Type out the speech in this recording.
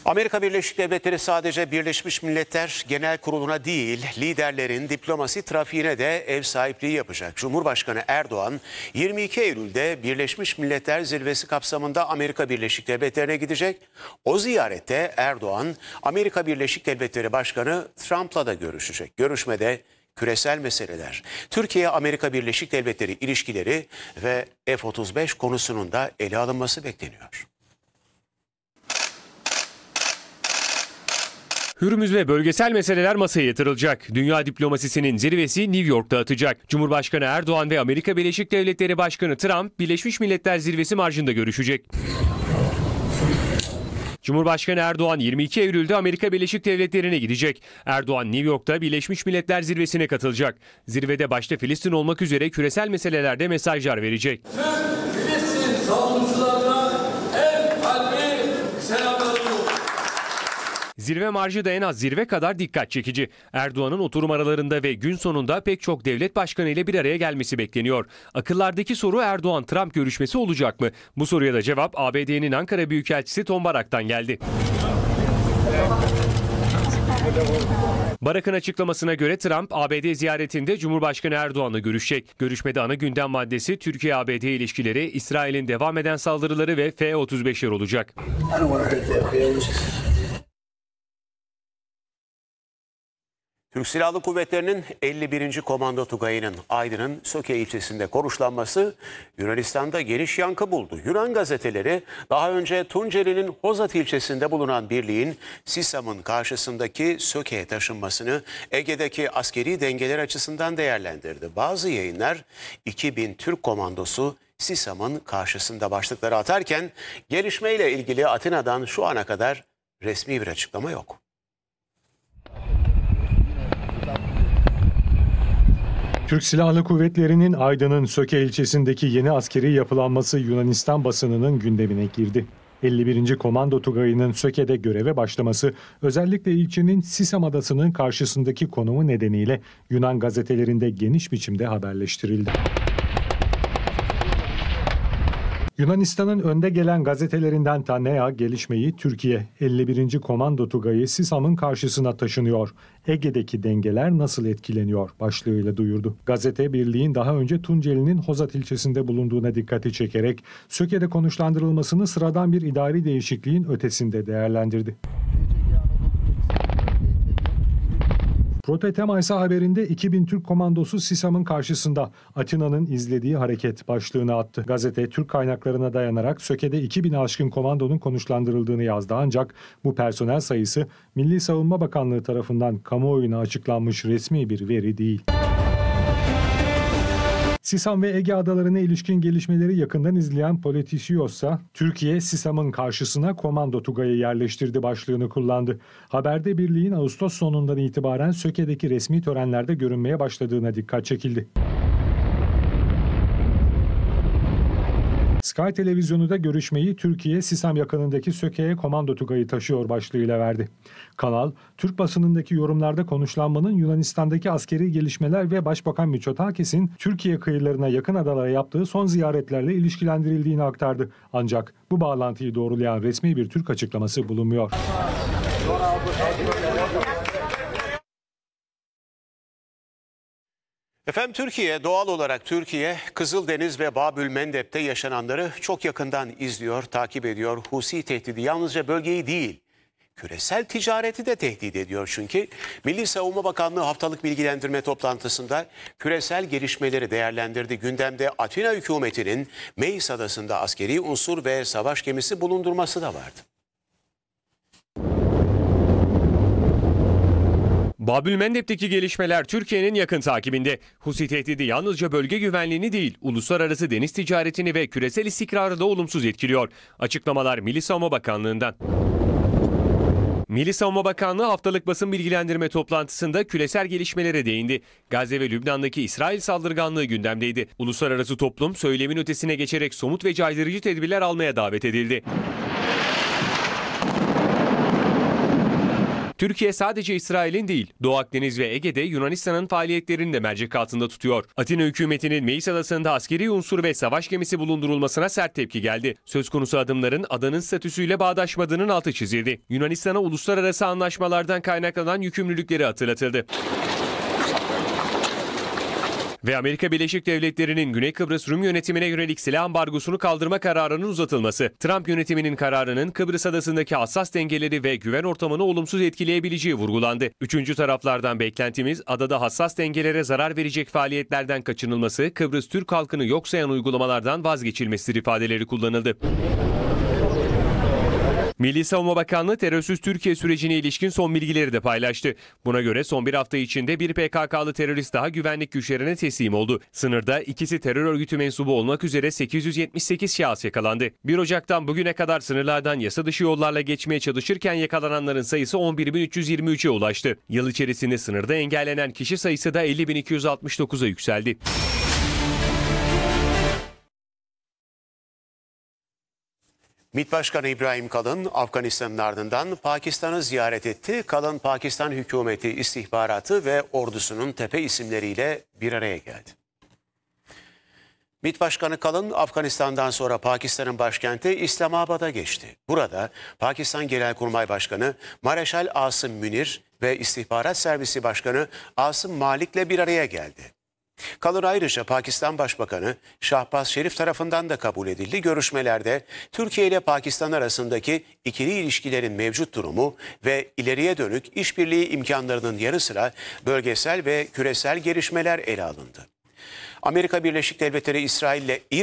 Amerika Birleşik Devletleri sadece Birleşmiş Milletler Genel Kurulu'na değil, liderlerin diplomasi trafiğine de ev sahipliği yapacak. Cumhurbaşkanı Erdoğan 22 Eylül'de Birleşmiş Milletler Zirvesi kapsamında Amerika Birleşik Devletleri'ne gidecek. O ziyarette Erdoğan, Amerika Birleşik Devletleri Başkanı Trump'la da görüşecek. Görüşmede küresel meseleler, Türkiye-Amerika Birleşik Devletleri ilişkileri ve F-35 konusunun da ele alınması bekleniyor. Hürmüz ve bölgesel meseleler masaya yatırılacak. Dünya diplomasisinin zirvesi New York'ta atacak. Cumhurbaşkanı Erdoğan ve Amerika Birleşik Devletleri Başkanı Trump, Birleşmiş Milletler Zirvesi marjında görüşecek. Cumhurbaşkanı Erdoğan 22 Eylül'de Amerika Birleşik Devletleri'ne gidecek. Erdoğan New York'ta Birleşmiş Milletler Zirvesi'ne katılacak. Zirvede başta Filistin olmak üzere küresel meselelerde mesajlar verecek. Tüm Filistin savunucularına en kalbi selamlarımı. Zirve marjı da en az zirve kadar dikkat çekici. Erdoğan'ın oturum aralarında ve gün sonunda pek çok devlet başkanı ile bir araya gelmesi bekleniyor. Akıllardaki soru Erdoğan-Trump görüşmesi olacak mı? Bu soruya da cevap ABD'nin Ankara Büyükelçisi Tom Barak'tan geldi. Barak'ın açıklamasına göre Trump, ABD ziyaretinde Cumhurbaşkanı Erdoğan'la görüşecek. Görüşmede ana gündem maddesi Türkiye-ABD ilişkileri, İsrail'in devam eden saldırıları ve F-35'ler olacak. Türk Silahlı Kuvvetleri'nin 51. Komando Tugayı'nın Aydın'ın Söke ilçesinde konuşlanması Yunanistan'da geniş yankı buldu. Yunan gazeteleri daha önce Tunceli'nin Hozat ilçesinde bulunan birliğin SİSAM'ın karşısındaki Söke'ye taşınmasını Ege'deki askeri dengeler açısından değerlendirdi. Bazı yayınlar 2000 Türk komandosu SİSAM'ın karşısında başlıkları atarken gelişmeyle ilgili Atina'dan şu ana kadar resmi bir açıklama yok. Türk Silahlı Kuvvetleri'nin Aydın'ın Söke ilçesindeki yeni askeri yapılanması Yunanistan basınının gündemine girdi. 51. Komando Tugayı'nın Söke'de göreve başlaması özellikle ilçenin Sisam Adası'nın karşısındaki konumu nedeniyle Yunan gazetelerinde geniş biçimde haberleştirildi. Yunanistan'ın önde gelen gazetelerinden Tanea gelişmeyi Türkiye 51. Komando Tugayı SİSAM'ın karşısına taşınıyor. Ege'deki dengeler nasıl etkileniyor başlığıyla duyurdu. Gazete birliğin daha önce Tunceli'nin Hozat ilçesinde bulunduğuna dikkati çekerek Söke'de konuşlandırılmasını sıradan bir idari değişikliğin ötesinde değerlendirdi. Protetema ise haberinde 2000 Türk komandosu SİSAM'ın karşısında Atina'nın izlediği hareket başlığını attı. Gazete Türk kaynaklarına dayanarak Söke'de 2000'e aşkın komandonun konuşlandırıldığını yazdı ancak bu personel sayısı Milli Savunma Bakanlığı tarafından kamuoyuna açıklanmış resmi bir veri değil. SİSAM ve Ege adalarına ilişkin gelişmeleri yakından izleyen Politicios'a Türkiye SİSAM'ın karşısına Komando Tugay'ı yerleştirdi başlığını kullandı. Haberde birliğin Ağustos sonundan itibaren Söke'deki resmi törenlerde görünmeye başladığına dikkat çekildi. Sky televizyonu da görüşmeyi Türkiye SİSAM yakınındaki Söke'ye Komando Tugay'ı taşıyor başlığıyla verdi. Kanal, Türk basınındaki yorumlarda konuşlanmanın Yunanistan'daki askeri gelişmeler ve Başbakan Mitsotakis'in Türkiye kıyılarına yakın adalara yaptığı son ziyaretlerle ilişkilendirildiğini aktardı. Ancak bu bağlantıyı doğrulayan resmi bir Türk açıklaması bulunmuyor. Efendim doğal olarak Türkiye, Kızıldeniz ve Babülmendeb'te yaşananları çok yakından izliyor, takip ediyor. Husi tehdidi yalnızca bölgeyi değil, küresel ticareti de tehdit ediyor çünkü. Milli Savunma Bakanlığı haftalık bilgilendirme toplantısında küresel gelişmeleri değerlendirdi. Gündemde Atina hükümetinin Meis Adası'nda askeri unsur ve savaş gemisi bulundurması da vardı. Babülmendeb'teki gelişmeler Türkiye'nin yakın takibinde. Husi tehdidi yalnızca bölge güvenliğini değil, uluslararası deniz ticaretini ve küresel istikrarı da olumsuz etkiliyor. Açıklamalar Milli Savunma Bakanlığı'ndan. Milli Savunma Bakanlığı haftalık basın bilgilendirme toplantısında küresel gelişmelere değindi. Gazze ve Lübnan'daki İsrail saldırganlığı gündemdeydi. Uluslararası toplum söylemin ötesine geçerek somut ve caydırıcı tedbirler almaya davet edildi. Türkiye sadece İsrail'in değil, Doğu Akdeniz ve Ege'de Yunanistan'ın faaliyetlerini de mercek altında tutuyor. Atina hükümetinin Meis Adası'nda askeri unsur ve savaş gemisi bulundurulmasına sert tepki geldi. Söz konusu adımların adanın statüsüyle bağdaşmadığının altı çizildi. Yunanistan'a uluslararası anlaşmalardan kaynaklanan yükümlülükleri hatırlatıldı. Ve Amerika Birleşik Devletleri'nin Güney Kıbrıs Rum yönetimine yönelik silah ambargosunu kaldırma kararının uzatılması, Trump yönetiminin kararının Kıbrıs Adası'ndaki hassas dengeleri ve güven ortamını olumsuz etkileyebileceği vurgulandı. Üçüncü taraflardan beklentimiz adada hassas dengelere zarar verecek faaliyetlerden kaçınılması, Kıbrıs Türk halkını yok sayan uygulamalardan vazgeçilmesidir ifadeleri kullanıldı. Milli Savunma Bakanlığı terörsüz Türkiye sürecine ilişkin son bilgileri de paylaştı. Buna göre son bir hafta içinde bir PKK'lı terörist daha güvenlik güçlerine teslim oldu. Sınırda ikisi terör örgütü mensubu olmak üzere 878 şahıs yakalandı. 1 Ocak'tan bugüne kadar sınırlardan yasa dışı yollarla geçmeye çalışırken yakalananların sayısı 11.323'e ulaştı. Yıl içerisinde sınırda engellenen kişi sayısı da 50.269'a yükseldi. MİT Başkanı İbrahim Kalın, Afganistan'ın ardından Pakistan'ı ziyaret etti. Kalın, Pakistan hükümeti, istihbaratı ve ordusunun tepe isimleriyle bir araya geldi. MİT Başkanı Kalın, Afganistan'dan sonra Pakistan'ın başkenti İslamabad'a geçti. Burada Pakistan Genelkurmay Başkanı Mareşal Asım Münir ve İstihbarat Servisi Başkanı Asım Malik'le bir araya geldi. Kalın ayrıca Pakistan Başbakanı Şahbaz Şerif tarafından da kabul edildi. Görüşmelerde Türkiye ile Pakistan arasındaki ikili ilişkilerin mevcut durumu ve ileriye dönük işbirliği imkanlarının yanı sıra bölgesel ve küresel gelişmeler ele alındı. Amerika Birleşik Devletleri İsrail ile